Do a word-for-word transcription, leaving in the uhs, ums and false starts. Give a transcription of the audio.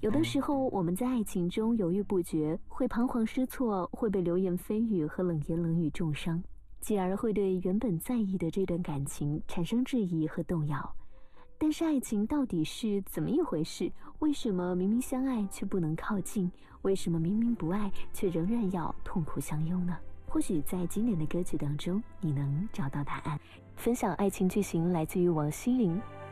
有的时候我们在爱情中犹豫不决，会彷徨失措，会被流言蜚语和冷言冷语重伤，继而会对原本在意的这段感情产生质疑和动摇。但是爱情到底是怎么一回事？为什么明明相爱却不能靠近？为什么明明不爱却仍然要痛苦相拥呢？或许在经典的歌曲当中你能找到答案。分享爱情剧情来自于王心凌，